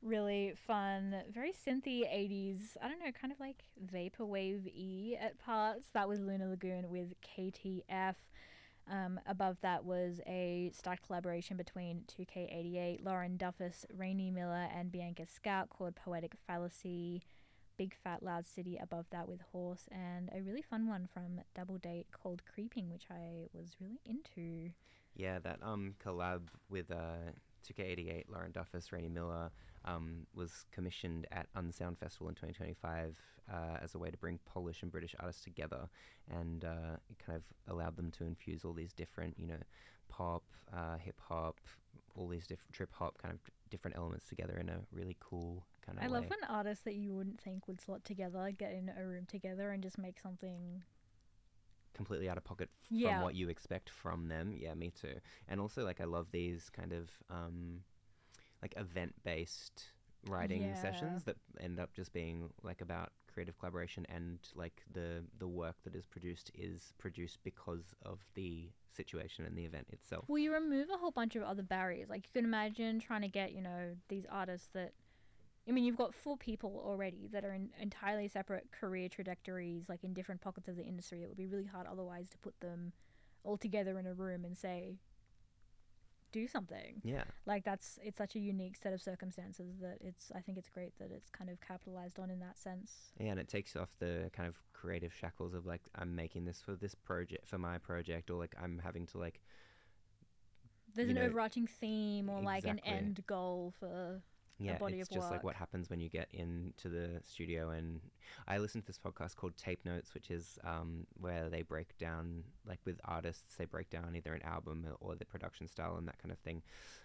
really fun, very synthy 80s. I don't know, kind of like vaporwave-y at parts. That was Lunar Lagoon with KTF. Above that was a start collaboration between 2K88, Lauren Duffus, Rainey Miller, and Bianca Scout called Poetic Fallacy. Big Fat Loud City above that with Horse, and a really fun one from Double Date called Creeping, which I was really into. Yeah, that collab with 2K88, Lauren Duffus, Rainey Miller, was commissioned at Unsound Festival in 2025 as a way to bring Polish and British artists together, and it kind of allowed them to infuse all these different, pop, hip hop, all these different trip hop kind of different elements together in a really cool kind of I way. love when artists that you wouldn't think would slot together get in a room together and just make something Completely out of pocket from what you expect from them. Yeah, me too. And also, like, I love these kind of like event-based writing sessions that end up just being like about creative collaboration, and like the work that is produced because of the situation and the event itself. Well, you remove a whole bunch of other barriers. Like, you can imagine trying to get, these artists that, I mean, you've got 4 people already that are in entirely separate career trajectories, like in different pockets of the industry. It would be really hard otherwise to put them all together in a room and say, do something. Yeah. Like, it's such a unique set of circumstances that I think it's great that it's kind of capitalized on in that sense. Yeah, and it takes off the kind of creative shackles of like, I'm making this for this project, for my project, or like I'm having to like, there's an overarching theme or like an end goal for a body of work. It's just like what happens when you get into the studio. And I listened to this podcast called Tape Notes, which is where they break down, like with artists, they break down either an album or the production style and that kind of thing.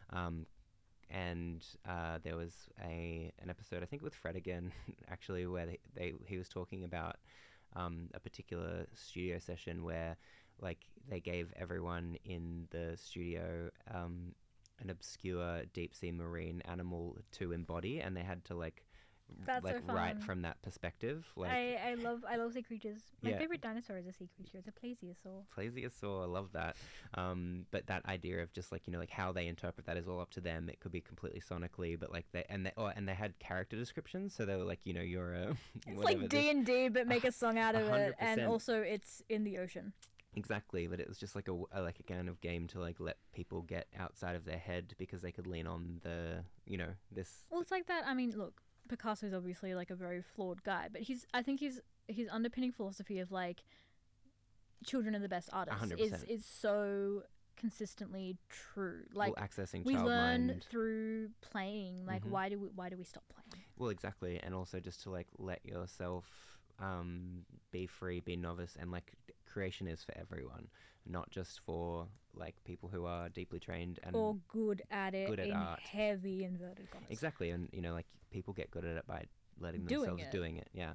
And there was an episode, I think with Fred again, actually, where he was talking about a particular studio session where like they gave everyone in the studio an obscure deep sea marine animal to embody, and they had to like That's so fun. write from that perspective. Like, I love sea creatures. My favorite dinosaur is a sea creature. It's a plesiosaur. Plesiosaur, I love that. But that idea of just like, like how they interpret that is all up to them. It could be completely sonically, but like they had character descriptions, so they were like, you're a it's like D&D, but make a song out of 100%. it, and also it's in the ocean. Exactly, but it was just like a kind of game to like let people get outside of their head because they could lean on the this. Well, it's like that. I mean, look, Picasso's obviously like a very flawed guy, but I think his underpinning philosophy of like children are the best artists 100%. is so consistently true. Like, accessing we child learn mind through playing. Like, why do we stop playing? Well, exactly, and also just to like let yourself be free, be novice, and like creation is for everyone, not just for like people who are deeply trained and or good at it, good at in art. Heavy inverted commas. Exactly, and like people get good at it by letting themselves doing it. Yeah.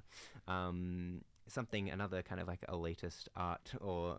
Another kind of like elitist art or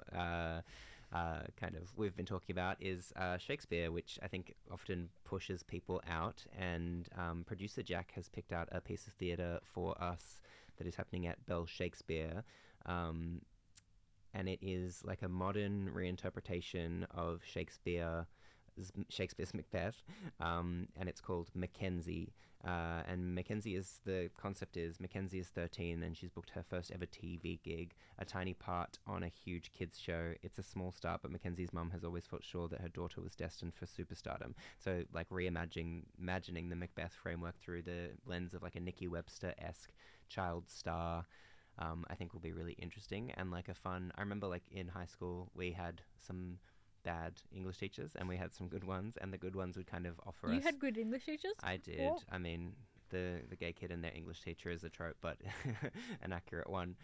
kind of we've been talking about is Shakespeare, which I think often pushes people out, and producer Jack has picked out a piece of theatre for us that is happening at Bell Shakespeare, and it is like a modern reinterpretation of Shakespeare's Macbeth, and it's called Mackenzie. And Mackenzie the concept is Mackenzie is 13 and she's booked her first ever TV gig, a tiny part on a huge kids show. It's a small start, but Mackenzie's mum has always felt sure that her daughter was destined for superstardom. So like imagining the Macbeth framework through the lens of like a Nikki Webster-esque child star, I think will be really interesting and like a fun. I remember like in high school we had some bad English teachers and we had some good ones, and the good ones would kind of offer us. You had good English teachers? I did. What? I mean, the gay kid and their English teacher is a trope, but an accurate one.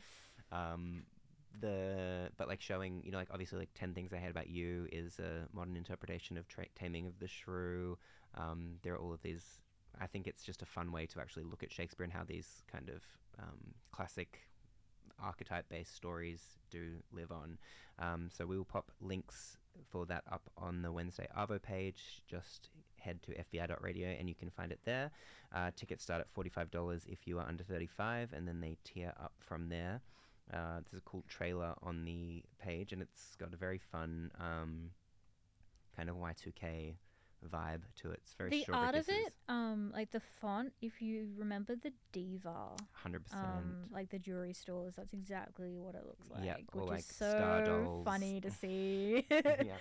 But like showing, like obviously like 10 Things I Hate About You is a modern interpretation of Taming of the Shrew. There are all of these. I think it's just a fun way to actually look at Shakespeare and how these kind of classic archetype-based stories do live on. So we will pop links for that up on the Wednesday Arvo page. Just head to fbi.radio and you can find it there. Tickets start at $45 if you are under 35, and then they tier up from there. There's a cool trailer on the page, and it's got a very fun kind of Y2K vibe to it. It's very The Strawberry art of Kisses. it, like the font, if you remember the Diva, 100%. like the jewelry stores, that's exactly what it looks like, Yeah, or which like is Star so Dolls. funny to see. Yeah.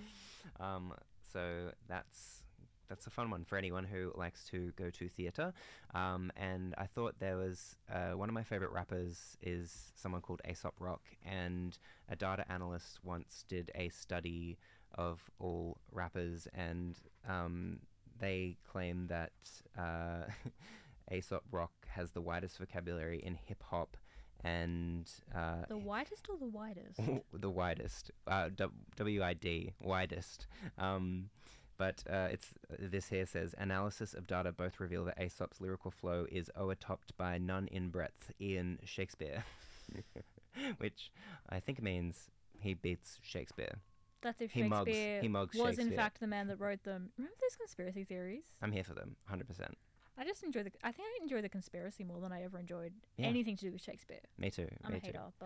So that's a fun one for anyone who likes to go to theatre. And I thought there was one of my favorite rappers is someone called Aesop Rock, and a data analyst once did a study of all rappers, and they claim that Aesop Rock has the widest vocabulary in hip hop and The whitest or the widest? the widest, WID, widest. But it's this here says analysis of data both reveal that Aesop's lyrical flow is o'ertopped by none in breadth Ian Shakespeare, which I think means he beats Shakespeare. That's if He mugs Shakespeare was in Shakespeare. fact the man that wrote them. Remember those conspiracy theories? I'm here for them, 100%. I think I enjoy the conspiracy more than I ever enjoyed Yeah. anything to do with Shakespeare. Me too. I'm me a too. hater, but